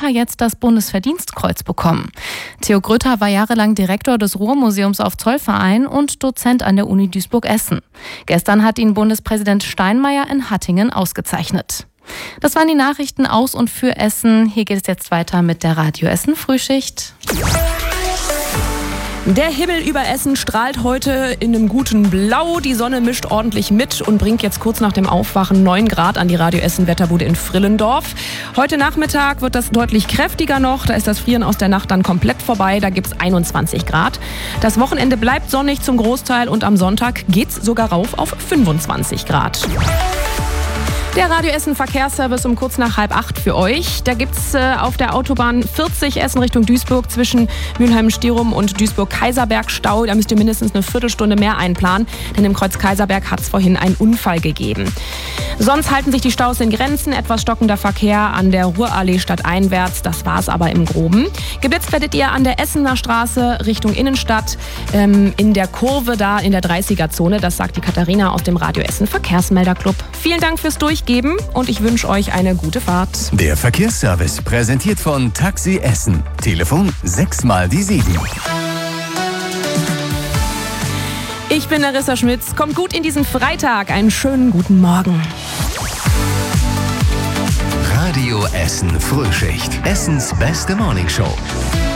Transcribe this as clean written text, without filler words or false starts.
Gröther jetzt das Bundesverdienstkreuz bekommen. Theo Gröther war jahrelang Direktor des Ruhrmuseums auf Zollverein und Dozent an der Uni Duisburg-Essen. Gestern hat ihn Bundespräsident Steinmeier in Hattingen ausgezeichnet. Das waren die Nachrichten aus und für Essen. Hier geht es jetzt weiter mit der Radio Essen Frühschicht. Der Himmel über Essen strahlt heute in einem guten Blau. Die Sonne mischt ordentlich mit und bringt jetzt kurz nach dem Aufwachen 9 Grad an die Radio Essen Wetterbude in Frillendorf. Heute Nachmittag wird das deutlich kräftiger noch. Da ist das Frieren aus der Nacht dann komplett vorbei. Da gibt's 21 Grad. Das Wochenende bleibt sonnig zum Großteil und am Sonntag geht's sogar rauf auf 25 Grad. Der Radio Essen Verkehrsservice um kurz nach 7:30 für euch. Da gibt's auf der Autobahn 40 Essen Richtung Duisburg zwischen Mülheim-Stierum und Duisburg-Kaiserberg Stau. Da müsst ihr mindestens eine Viertelstunde mehr einplanen, denn im Kreuz Kaiserberg hat es vorhin einen Unfall gegeben. Sonst halten sich die Staus in Grenzen. Etwas stockender Verkehr an der Ruhrallee stadteinwärts. Das war's aber im Groben. Geblitzt werdet ihr an der Essener Straße Richtung Innenstadt in der Kurve da in der 30er-Zone. Das sagt die Katharina aus dem Radio Essen Verkehrsmelderclub. Vielen Dank fürs Durchgeben und ich wünsche euch eine gute Fahrt. Der Verkehrsservice präsentiert von Taxi Essen. Telefon 6x7. Ich bin Larissa Schmitz. Kommt gut in diesen Freitag. Einen schönen guten Morgen. Radio Essen Frühschicht. Essens beste Morningshow.